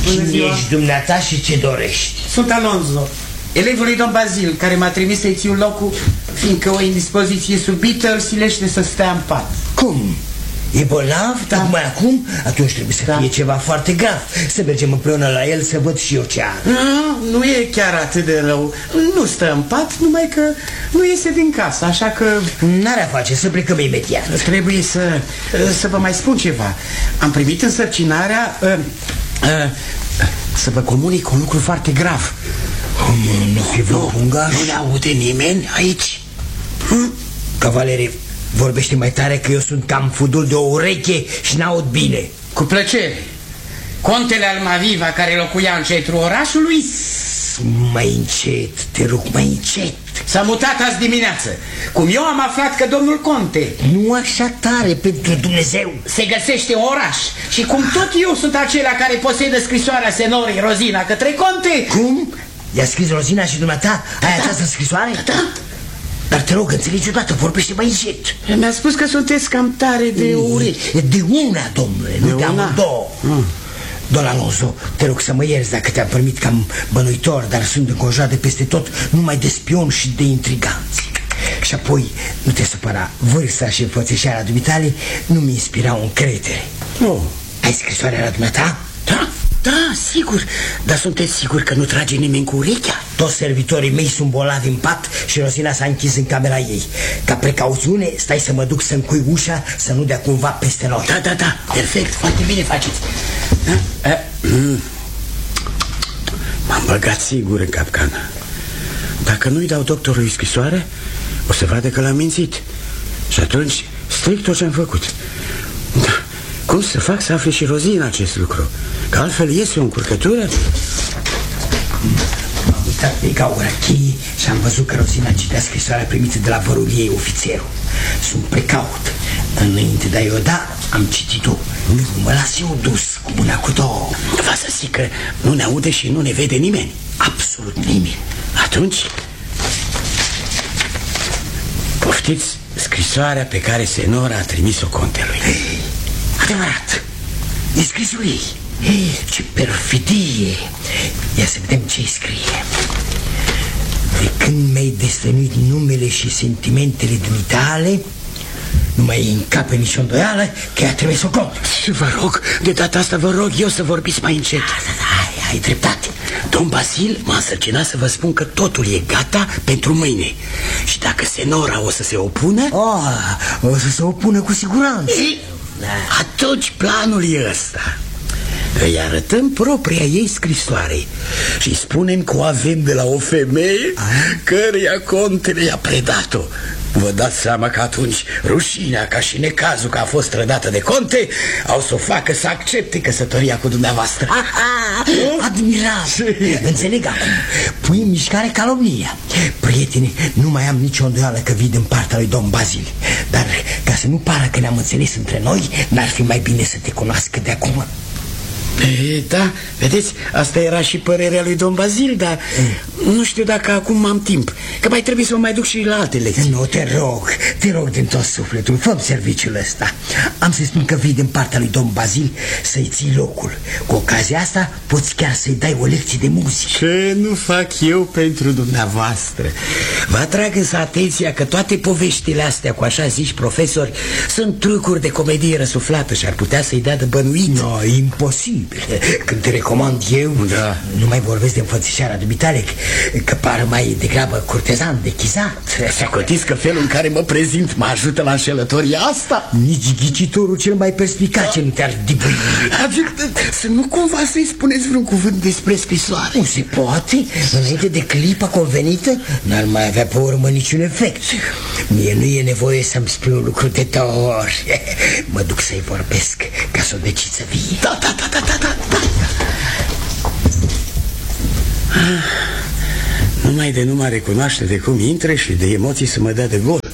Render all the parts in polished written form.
Cine ești dumneata și ce dorești? Sunt Alonso, elevul lui Don Bazil, care m-a trimis să-i țiu locul, fiindcă o indispoziție subită îl silește să stea în pat. Cum? E bolnav? Da. Tocmai acum? Atunci trebuie să fie ceva foarte grav. Să mergem împreună la el să văd și eu ce are. Nu e chiar atât de rău. Nu stă în pat, numai că nu iese din casă, așa că... N-are a face, să plecăm imediat. Trebuie să vă mai spun ceva. Am primit însărcinarea să vă comunic un lucru foarte grav. Nu fi vreo pungaș? Nu ne aude nimeni aici? Cavalerii, vorbește mai tare că eu sunt cam fudul de o ureche și n-aud bine. Cu plăcere. Contele Almaviva, care locuia în centrul orașului... Mai încet, te rog, mai încet. S-a mutat azi dimineață. Cum eu am aflat că domnul Conte... Nu așa tare, pentru Dumnezeu. Se găsește în oraș. Și cum tot eu sunt acela care posedă scrisoarea senorii Rozina către Conte... Cum? I-a scris Rozina și dumneata? Ai această scrisoare? Da. Dar te rog, înțelegi odată, vorbește mai încet. Mi-a spus că sunteți cam tare de urechi. De una, domnule, nu te-am două. Don Alonso, te rog să mă ierți dacă te-am primit cam bănuitor, dar sunt înconjurat de peste tot numai de spioni și de intriganți. Și apoi, nu te supăra, vârsta și înfățișarea dumitale nu mi inspirau încredere. Ai scrisoarea la dumneata? Da, sigur. Dar sunteți sigur că nu trage nimeni cu urechea? Toți servitorii mei sunt bolnavi în pat și Rozina s-a închis în camera ei. Ca precauțiune, stai să mă duc să încui ușa, să nu dea cumva peste noi. Da, perfect, foarte bine faceți. M-am băgat sigur în capcană. Dacă nu-i dau doctorului scrisoare, o să vadă că l-am mințit. Și atunci strict tot ce-am făcut. Cum să fac să afle și Rozina acest lucru? Că altfel iese o încurcătură. M-am uitat pe gaura cheii și am văzut că Rozina citea scrisoarea primită de la vărul ei, ofițerul. Sunt precaut. Înainte de a-i o da, am citit-o. Nu mă las eu dus cu mâna cu două. Va să zic că nu ne aude și nu ne vede nimeni. Absolut nimeni. Atunci, poftiți scrisoarea pe care senora a trimis-o contelui. Adevărat, e scrisul ei. Ce perfidie. Ia să vedem ce-i scrie. De când mi-ai destănuit numele și sentimentele dumitale, nu mai încape nicio îndoială că ea trebuie să o cont. Vă rog, de data asta vă rog eu să vorbiți mai încet. Da, ai dreptate. Domn Basil m-a însărcinat să vă spun că totul e gata pentru mâine. Și dacă senora o să se opună... O să se opună cu siguranță. Atunci planul e ăsta. Îi arătăm propria ei scrisoare și spunem că o avem de la o femeie căreia contele i-a predat-o. Vă dați seama că atunci rușinea, ca și necazul că a fost trădată de conte, au să o facă să accepte căsătoria cu dumneavoastră. Admirabil. Înțeleg acum. Pui în mișcare calomnia. Prietene, nu mai am nicio îndoială că vii din partea lui Don Bazil. Dar ca să nu pară că ne-am înțeles între noi, n-ar fi mai bine să te cunoască de acum? Da, vedeți, asta era și părerea lui Don Bazil, dar nu știu dacă acum am timp, că mai trebuie să mă mai duc și la alte lecții. Nu, te rog din tot sufletul, fă-mi serviciul ăsta. Am să spun că vii din partea lui Don Bazil să-i ții locul. Cu ocazia asta poți chiar să-i dai o lecție de muzică. Ce nu fac eu pentru dumneavoastră? Vă atrag însă atenția că toate poveștile astea cu așa zici profesori sunt trucuri de comedie răsuflată și ar putea să-i dea de bănuit. No, imposibil. Când te recomand eu, nu mai vorbesc de înfățișarea dumitale, că par mai degrabă curtezan, dechizat. Socotiți că felul în care mă prezint mă ajută la înșelătoria asta? Nici ghicitorul cel mai perspicace nu te-ar dibui. Să nu cumva să-i spuneți vreun cuvânt despre scrisoare. Nu se poate. Înainte de clipa convenită n-ar mai avea pe urmă niciun efect. Mie nu e nevoie să-mi spui un lucru de două ori. Mă duc să-i vorbesc ca să o decizi să vie. Da. Numai de nu mă recunoaște de cum intre și de emoții să mă dea de gol.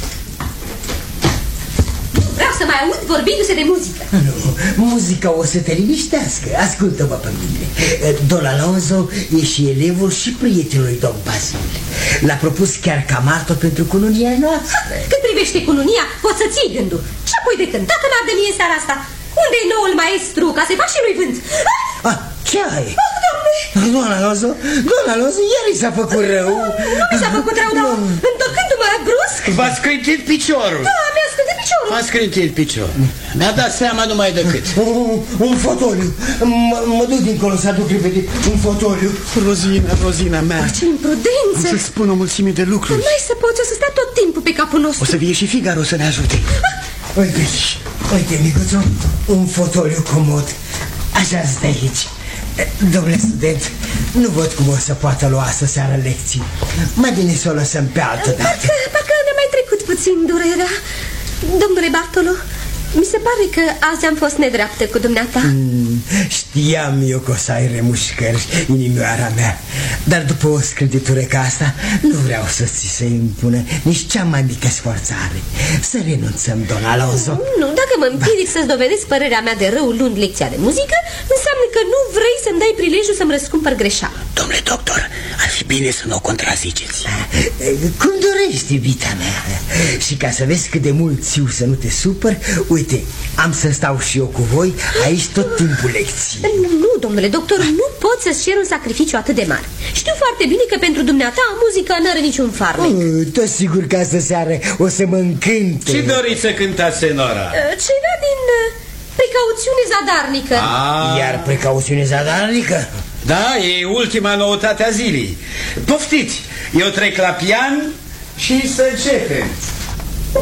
Vreau să mai aud vorbindu-se de muzică. Nu, muzica o să te liniștească. Ascultă-mă pe mine. Don Alonso e și elevul și prietenul lui Don Bazil. L-a propus chiar ca martor pentru cununia noastră. Cât privește cununia, poți să ții gândul. Și apoi de când, dacă n-ar de mie seara asta, unde e noul maestru ca să fac și lui vânt? Ce ai? Doamne! Doamna Alonso, iar i s-a făcut rău. Nu mi s-a făcut rău, dar întorcându-mă brusc... V-a scrintit piciorul. Da, mi-a scântit piciorul. V-a scrintit piciorul. Mi-a dat seama numai decât. Un fotoliu. Mă duc dincolo să aduc repede un fotoliu. Rozina mea. Ce imprudență. Am să spun o mulțime de lucruri. N-ai să poți, o să stea tot timpul pe capul nostru. O să vie și Figaro să ne ajute. Uite, micuțo, un fotoliu comod. Așa stai aici. Domnule student, nu văd cum o să poată lua astă seară lecții. Mai bine să o lăsăm pe altă dată. Parcă ne-a mai trecut puțin durerea. Domnule Bartolo, mi se pare că azi am fost nedreaptă cu dumneata. Știam eu că o să ai remușcări, inimioara mea. Dar după o screditură ca asta, nu vreau să ți se impună nici cea mai mică sforțare. Să renunțăm, don Alonso. Nu, dacă mă împiedic să-ți dovedesc părerea mea de rău luând lecția de muzică, înseamnă că nu vrei să-mi dai prilejul să-mi răscumpăr greșeala. Domnule doctor, ar fi bine să nu o contraziceți. Cum dorești, iubita mea. Și ca să vezi cât de mult țiu să nu te supăr, uite, am să stau și eu cu voi aici tot timpul lecții. Nu, domnule doctor, nu pot să-ți cer un sacrificiu atât de mare. Știu foarte bine că pentru dumneata muzica n-are niciun farmec. Tot sigur că astă seară o să mă încânte. Ce doriți să cântați, senora? Ceva din precauțiune zadarnică. Iar precauțiune zadarnică? Da, e ultima noutate a zilei. Poftiți, eu trec la pian și să începem.